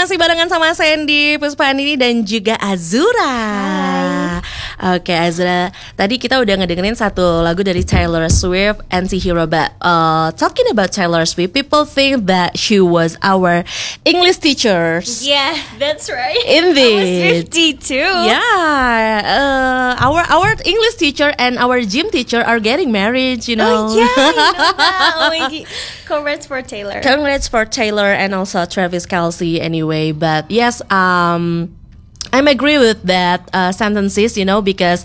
masih barengan sama Sandy, Puspani dan juga Azura. Oke, Azura, tadi kita udah ngedengerin satu lagu dari Taylor Swift, Anti-Hero. But talking about Taylor Swift, people think that she was our English teacher. Yeah, that's right. Indeed. I was 52. Yeah, our English teacher and our gym teacher are getting married, you know. Oh yeah, I know that. Oh my God. Congrats for Taylor. Congrats for Taylor and also Travis Kelce anyway. But yes, I'm agree with that sentences, you know, because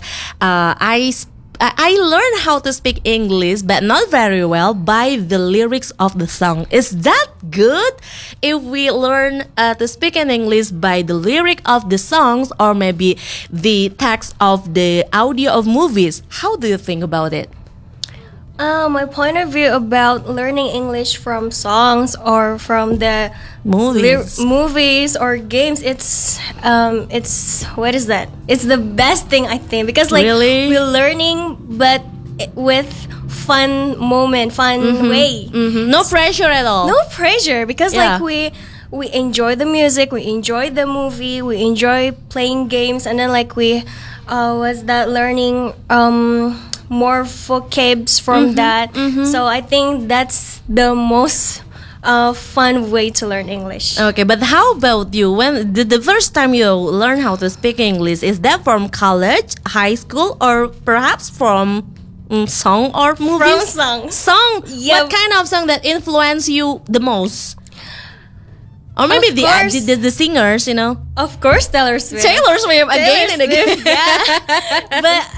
I learned how to speak English, but not very well, by the lyrics of the song. Is that good? If we learn to speak in English by the lyric of the songs, or maybe the text of the audio of movies, how do you think about it? My point of view about learning English from songs or from the movies or games, it's what is that? It's the best thing, I think, because like Really? we're learning, but with fun way. No pressure at all. No pressure, because Yeah. like we enjoy the music, we enjoy the movie, we enjoy playing games, and then like we was that learning more vocabs from that. So I think that's the most fun way to learn English. Okay, but how about you? When the first time you learn how to speak English, is that from college, high school, or perhaps from song or movies? From songs. Song. Yeah. What kind of song that influence you the most? Or maybe Of the course. the singers, you know. Of course, Taylor Swift. Taylor Swift again and again. Swift, yeah. But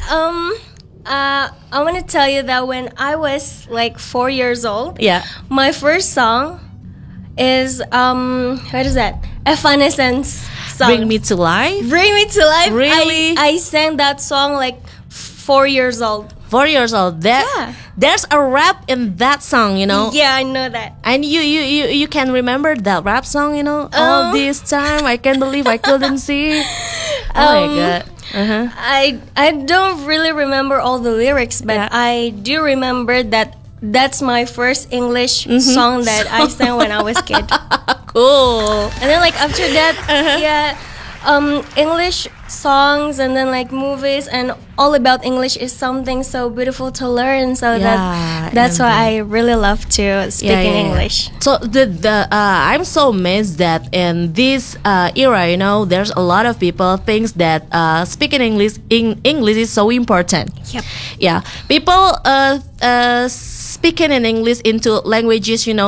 I want to tell you that when I was like 4 years old, Yeah. my first song is what is that? Evanescence song. Bring Me to Life. Bring Me to Life. Really? I sang that song like 4 years old. 4 years old. Yeah. There's a rap in that song, you know. Yeah, I know that. And you can remember that rap song, you know. All this time I can't believe I couldn't see. Oh my god. I don't really remember all the lyrics, but Yeah. I do remember that that's my first English song that I sang when I was a kid. Cool. And then like after that, yeah, English songs and then like movies and all about English is something so beautiful to learn. So Yeah, that's why I really love to speak in English. So I'm so amazed that in this era, you know, there's a lot of people thinks that speaking English is so important. Yep. Yeah, people speaking in English into languages, you know.